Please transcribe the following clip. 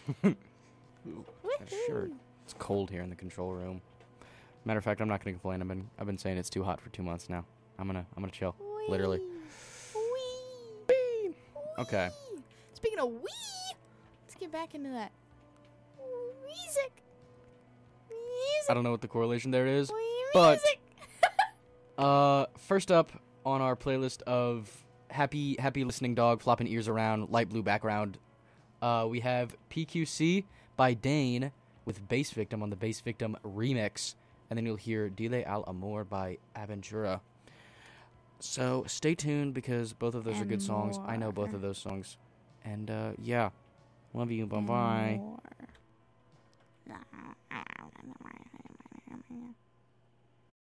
Ooh, got a shirt. It's cold here in the control room. Matter of fact, I'm not gonna complain. I've been saying it's too hot for 2 months now. I'm gonna chill. Wee. Literally. Wee. Okay. Speaking of wee, let's get back into that music. I don't know what the correlation there is, Wee but music. first up on our playlist of happy listening dog flopping ears around, light blue background, we have PQC by Dane with Bass Victim on the Bass Victim remix, and then you'll hear Dile al Amor by Aventura. So stay tuned because both of those are good songs. I know both of those songs. And yeah, love you. Bye bye. More.